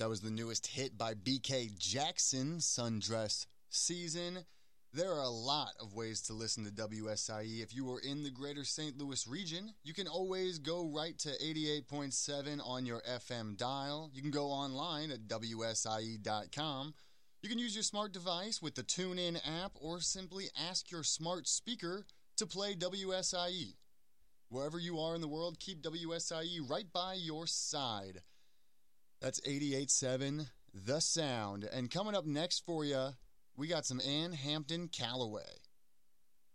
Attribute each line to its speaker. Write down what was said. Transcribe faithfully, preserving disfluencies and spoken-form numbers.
Speaker 1: That was the newest hit by B K Jackson, Sundress Season. There are a lot of ways to listen to W S I E. If you are in the greater Saint Louis region, you can always go right to eighty-eight point seven on your F M dial. You can go online at W S I E dot com. You can use your smart device with the TuneIn app or simply ask your smart speaker to play W S I E. Wherever you are in the world, keep W S I E right by your side. That's eighty-eight point seven, The Sound. And coming up next for you, we got some Ann Hampton Callaway.